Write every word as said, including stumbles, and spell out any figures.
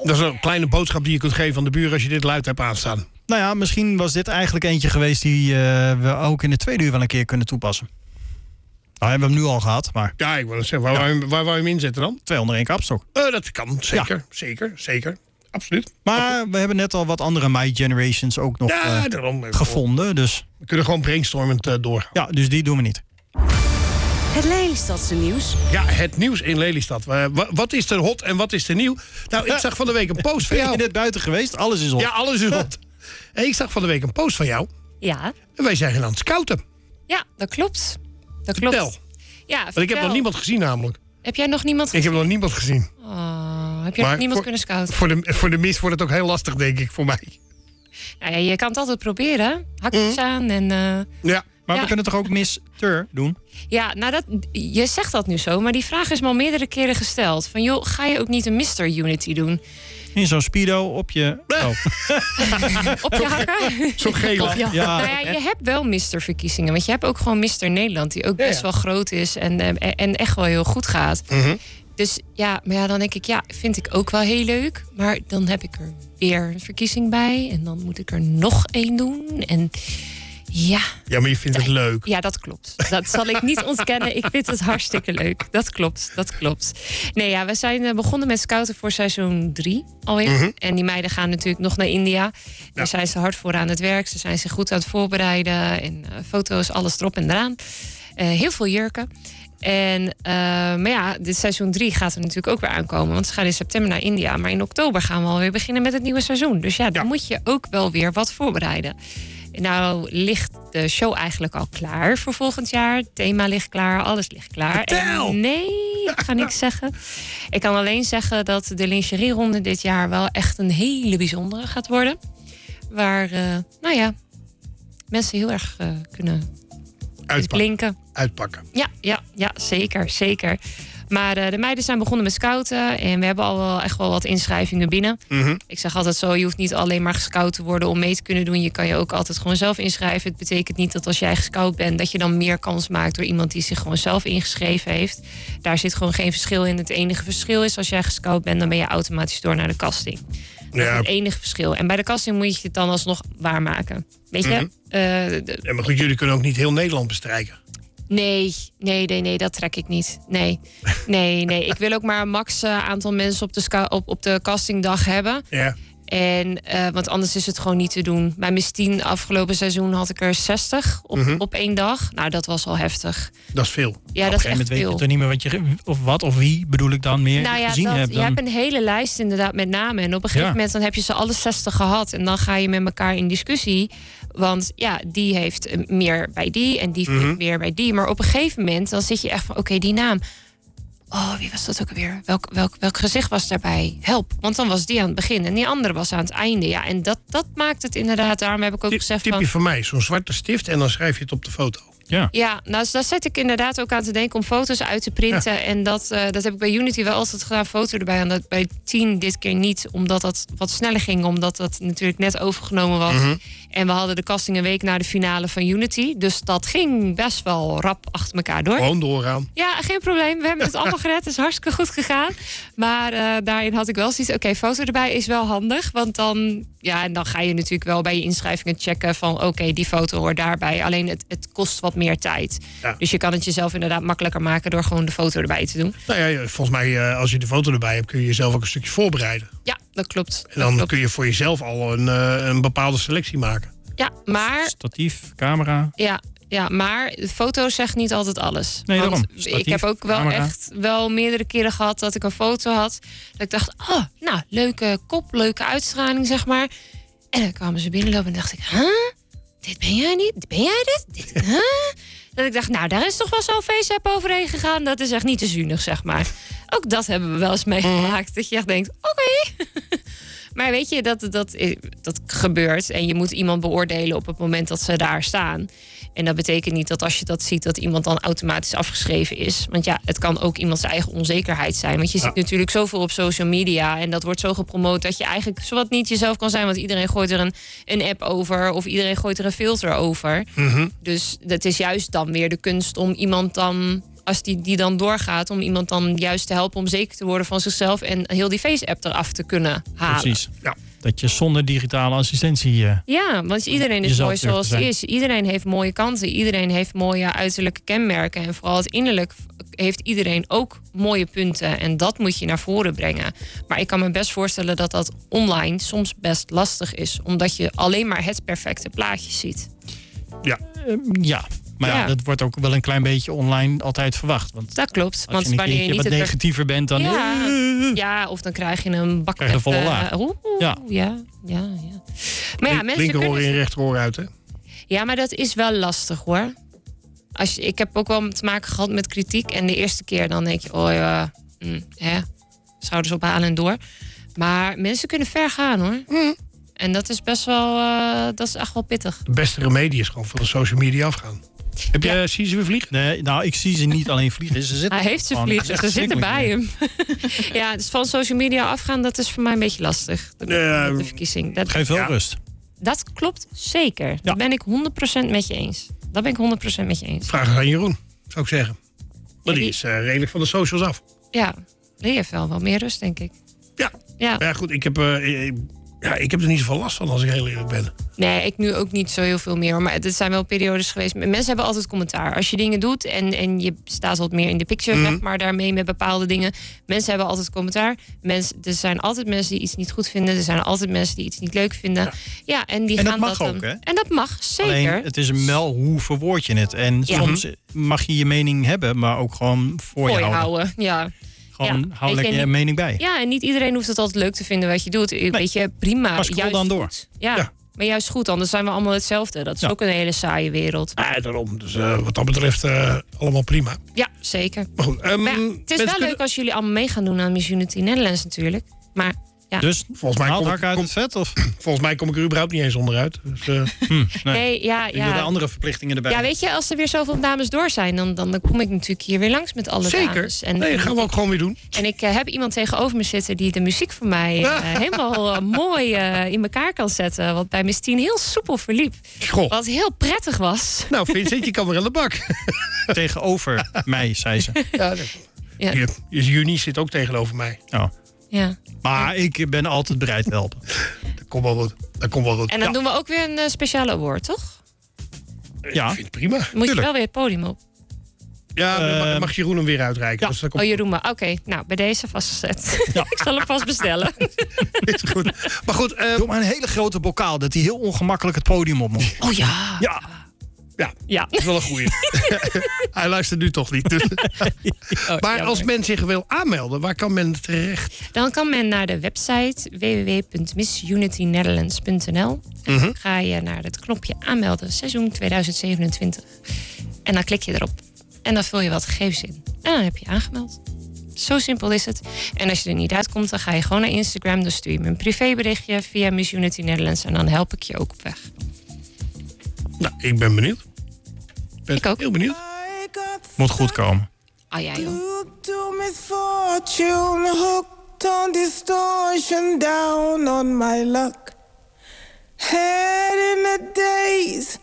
Dat is een kleine boodschap die je kunt geven aan de buren als je dit luid hebt aanstaan. Nou ja, misschien was dit eigenlijk eentje geweest die uh, we ook in de tweede uur wel een keer kunnen toepassen. Nou, hebben we hem nu al gehad, maar... Ja, ik wil het zeggen. Waar, ja. waar, waar wou je hem inzetten dan? Twee onder één kapstok. Uh, dat kan, zeker, ja. zeker, zeker. Absoluut. Maar we hebben net al wat andere My Generations ook nog ja, uh, daarom, gevonden. Dus... We kunnen gewoon brainstormend uh, doorgaan. Ja, dus die doen we niet. Het Lelystadse nieuws. Ja, het nieuws in Lelystad. Uh, wat is er hot en wat is er nieuw? Nou, ik zag van de week een post van jou. Ben je net buiten geweest? Alles is hot. Ja, alles is hot. En ik zag van de week een post van jou. Ja. En wij zijn aan het scouten. Ja, dat klopt. Dat klopt. Vertel. Ja, Want ik heb nog niemand gezien namelijk. Heb jij nog niemand gezien? Ik heb nog niemand gezien. Oh, heb jij nog niemand voor, kunnen scouten? Voor de, voor de mis wordt het ook heel lastig, denk ik, voor mij. Nou ja, je kan het altijd proberen. Hakjes mm. aan en... Uh, ja. Maar ja. we kunnen toch ook mister doen? Ja, nou dat, je zegt dat nu zo, maar die vraag is me al meerdere keren gesteld. Van joh, ga je ook niet een mister Unity doen? In zo'n speedo op je... Oh. op je hakken? Zo'n gele. Ja. Ja. Nou ja, je hebt wel mister verkiezingen. Want je hebt ook gewoon mister Nederland, die ook best ja, ja. wel groot is en, en echt wel heel goed gaat. Mm-hmm. Dus ja, maar ja, dan denk ik, ja, vind ik ook wel heel leuk. Maar dan heb ik er weer een verkiezing bij. En dan moet ik er nog één doen. En... Ja. Ja, maar je vindt het leuk. Ja, dat klopt. Dat zal ik niet ontkennen. Ik vind het hartstikke leuk. Dat klopt, dat klopt. Nee, ja, we zijn begonnen met scouten voor seizoen drie alweer. Mm-hmm. En die meiden gaan natuurlijk nog naar India. Daar ja. zijn ze hard voor aan het werk. Ze zijn zich goed aan het voorbereiden. En uh, foto's, alles erop en eraan. Uh, heel veel jurken. En, uh, maar ja, dit seizoen drie gaat er natuurlijk ook weer aankomen. Want ze gaan in september naar India. Maar in oktober gaan we alweer beginnen met het nieuwe seizoen. Dus ja, dan ja. moet je ook wel weer wat voorbereiden. Nou ligt de show eigenlijk al klaar voor volgend jaar. Het thema ligt klaar, alles ligt klaar. Vertel! En nee, ik ga niks zeggen. Ik kan alleen zeggen dat de lingerieronde dit jaar wel echt een hele bijzondere gaat worden. Waar, uh, nou ja, mensen heel erg uh, kunnen blinken. Uitpakken. Ja, ja, ja, zeker, zeker. Maar uh, de meiden zijn begonnen met scouten. En we hebben al wel echt wel wat inschrijvingen binnen. Mm-hmm. Ik zeg altijd zo, je hoeft niet alleen maar gescout te worden om mee te kunnen doen. Je kan je ook altijd gewoon zelf inschrijven. Het betekent niet dat als jij gescout bent, dat je dan meer kans maakt door iemand die zich gewoon zelf ingeschreven heeft. Daar zit gewoon geen verschil in. Het enige verschil is, als jij gescout bent, dan ben je automatisch door naar de casting. Dat ja. is het enige verschil. En bij de casting moet je het dan alsnog waarmaken. Weet je? Mm-hmm. Uh, de... ja, maar goed, jullie kunnen ook niet heel Nederland bestrijken. Nee, nee, nee, nee, dat trek ik niet. Nee, nee, nee. Ik wil ook maar een max uh, aantal mensen op de, sca- op, op de castingdag hebben. Ja. En, uh, want anders is het gewoon niet te doen. Bij Miss Teen afgelopen seizoen had ik er zestig op, mm-hmm. op één dag. Nou, dat was al heftig. Dat is veel. Ja, op dat is een echt weet veel. je toch niet meer wat je of wat of wie bedoel ik dan meer nou ja, gezien dat, hebt. Dan... Je hebt een hele lijst inderdaad met namen. En op een gegeven ja. moment dan heb je ze alle zestig gehad. En dan ga je met elkaar in discussie. Want ja, die heeft meer bij die en die mm-hmm. meer bij die. Maar op een gegeven moment dan zit je echt van, oké, okay, die naam. Oh, wie was dat ook alweer? Welk, welk, welk gezicht was daarbij? Help. Want dan was die aan het begin en die andere was aan het einde. Ja, en dat, dat maakt het inderdaad. Daarom heb ik ook Tip, gezegd tipje van... van mij, zo'n zwarte stift en dan schrijf je het op de foto. Ja, ja nou, daar zet ik inderdaad ook aan te denken om foto's uit te printen. Ja. En dat, uh, dat heb ik bij Unity wel altijd gedaan, foto erbij. En dat bij tien dit keer niet, omdat dat wat sneller ging. Omdat dat natuurlijk net overgenomen was. Mm-hmm. En we hadden de casting een week na de finale van Unity. Dus dat ging best wel rap achter elkaar door. Gewoon doorgaan. Ja, geen probleem. We hebben het allemaal gered. Het is hartstikke goed gegaan. Maar uh, daarin had ik wel zoiets. Oké, okay, foto erbij is wel handig. Want dan, ja, en dan ga je natuurlijk wel bij je inschrijvingen checken van oké, okay, die foto hoort daarbij. Alleen het, het kost wat meer tijd. Ja. Dus je kan het jezelf inderdaad makkelijker maken door gewoon de foto erbij te doen. Nou ja, volgens mij als je de foto erbij hebt, kun je jezelf ook een stukje voorbereiden. Ja, dat klopt. En dan dat klopt. kun je voor jezelf al een, een bepaalde selectie maken. Ja, maar... Statief, camera. Ja, ja, maar de foto zegt niet altijd alles. Nee, daarom. Statief, ik heb ook wel camera. echt wel meerdere keren gehad dat ik een foto had. Dat ik dacht, oh, nou, leuke kop, leuke uitstraling, zeg maar. En dan kwamen ze binnenlopen en dacht ik, huh? Dit ben jij niet? Ben jij dit? dit huh? Dat ik dacht, nou, daar is toch wel zo'n face-app overheen gegaan. Dat is echt niet te zuinig, zeg maar. Ook dat hebben we wel eens meegemaakt. Dat je echt denkt, oké. Okay. Maar weet je, dat, dat, dat gebeurt. En je moet iemand beoordelen op het moment dat ze daar staan. En dat betekent niet dat als je dat ziet, dat iemand dan automatisch afgeschreven is. Want ja, het kan ook iemands eigen onzekerheid zijn. Want je ja. ziet natuurlijk zoveel op social media. En dat wordt zo gepromoot dat je eigenlijk zowat niet jezelf kan zijn. Want iedereen gooit er een, een app over. Of iedereen gooit er een filter over. Mm-hmm. Dus dat is juist dan weer de kunst om iemand dan Als die, die dan doorgaat om iemand dan juist te helpen om zeker te worden van zichzelf en heel die Face-app eraf te kunnen halen. Precies. Ja. Dat je zonder digitale assistentie... Uh, Ja, want iedereen is jezelf mooi durft zoals te hij zijn. is. Iedereen heeft mooie kanten. Iedereen heeft mooie uiterlijke kenmerken. En vooral het innerlijk heeft iedereen ook mooie punten. En dat moet je naar voren brengen. Maar ik kan me best voorstellen dat dat online soms best lastig is. Omdat je alleen maar het perfecte plaatje ziet. Ja. uh, ja, maar ja. Ja. dat wordt ook wel een klein beetje online altijd verwacht. Want Dat klopt. als Want je een wanneer je keertje niet wat het per- negatiever bent, dan... Ja. Uh, Ja, of dan krijg je een bak Krijg je met, een volle eh, laag. oeh, Ja. ja, ja, ja. Maar ja, mensen Linkeroor kunnen... in, rechteroor uit, hè? Ja, maar dat is wel lastig, hoor. Als je, ik heb ook wel te maken gehad met kritiek. En de eerste keer dan denk je, oh ja, mm, hè, schouders ophalen en door. Maar mensen kunnen ver gaan, hoor. Mm. En dat is best wel, uh, dat is echt wel pittig. De beste remedie is gewoon van de social media afgaan. Heb je, Ja. zie je ze weer vliegen? nee, nou, ik zie ze niet alleen vliegen. Ze zitten Hij heeft zijn gewoon- vliegers, het is ze echt zitten bij hem. verschrikkelijk. Ja, dus van social media afgaan, dat is voor mij een beetje lastig. De, Nee, de verkiezing. Dat, Het geeft wel Ja. rust. dat klopt zeker. Ja. Dat ben ik honderd procent met je eens. Dat ben ik honderd procent met je eens. Vraag eens aan Jeroen, zou ik zeggen. Maar Ja, die die- is uh, redelijk van de socials af. Ja, die heeft wel wat meer rust, denk ik. Ja. Ja. Maar ja, goed, ik heb, uh, ik, ja, ik heb er niet zoveel last van als ik heel eerlijk ben. Nee, ik nu ook niet zo heel veel meer. Hoor. Maar het zijn wel periodes geweest. Mensen hebben altijd commentaar. Als je dingen doet en, en je staat wat meer in de picture, Mhm. zeg maar, daarmee met bepaalde dingen. Mensen hebben altijd commentaar. Mensen, er zijn altijd mensen die iets niet goed vinden. Er zijn altijd mensen die iets niet leuk vinden. Ja, ja en die En dat gaan mag dat ook, dan- hè? En dat mag, zeker. Alleen, het is een wel hoe verwoord je het. En Ja. soms mag je je mening hebben, maar ook gewoon voor, Voor je je houden. houden, ja. Gewoon Ja, hou weet lekker je, je niet- mening bij. Ja, en niet iedereen hoeft het altijd leuk te vinden wat je doet. Weet je, prima. Maar scroll juist dan door. goed. Ja, Ja. maar juist goed, anders zijn we allemaal hetzelfde. Dat is Ja. ook een hele saaie wereld. Ja, daarom. Dus uh, wat dat betreft uh, allemaal prima. Ja, zeker. Maar goed, um, Maar ja, het is wel leuk als jullie allemaal mee gaan doen aan Miss Unity Netherlands natuurlijk. Maar ja, Dus Volgens mij, haal kom het ik, hak uit kom, het vet? Of? volgens mij kom ik er überhaupt niet eens onderuit. Dus, uh, Hm, nee. nee, ja, Je wil de ja. andere verplichtingen erbij. Ja, weet je, als er weer zoveel dames door zijn, dan, dan, dan kom ik natuurlijk hier weer langs met alle zeker. dames. En, Nee, dat gaan we ook gewoon weer doen. en ik uh, heb iemand tegenover me zitten die de muziek voor mij uh, helemaal uh, mooi uh, in elkaar kan zetten. Wat bij Miss Tien heel soepel verliep. Goh. Wat heel prettig was. Nou, Vincent, je kan weer aan de bak. Tegenover mij, zei ze. Ja, dat- Ja. Hier, dus Juni zit ook tegenover mij. Oh. Ja. Maar ik ben altijd bereid te helpen. Dat komt wel goed. Dat komt wel goed. En dan Ja, doen we ook weer een uh, speciale award, toch? Ja. Ik vind het prima. Moet je Tuurlijk. wel weer het podium op. Ja, dan mag- Ehm, mag Jeroen hem weer uitreiken. ja. Dus dat komt Oh, Jeroen, maar oké. Nou, bij deze vastgezet. Ja. Ik zal hem vast bestellen. is goed. Maar goed, eh, Doe maar een hele grote bokaal, dat hij heel ongemakkelijk het podium op moet. Oh ja. Ja. ja, Ja. dat is wel een goeie. Hij luistert nu toch niet. Dus. Oh, Maar jammer. als men zich wil aanmelden, waar kan men terecht? Dan kan men naar de website w w w punt miss unity netherlands punt n l. En Mhm. dan ga je naar het knopje aanmelden seizoen tweeduizend zevenentwintig. En dan klik je erop. En dan vul je wat gegevens in. En dan heb je je aangemeld. Zo simpel is het. En als je er niet uitkomt, dan ga je gewoon naar Instagram. Dan stuur je me een privéberichtje via Miss Unity Netherlands. En dan help ik je ook op weg. Nou, ik ben benieuwd. Ben Ik ook. heel benieuwd. Moet goed komen. Ah ja, joh. Hooked to misfortune, hooked on distortion, down on my luck. Head in the days,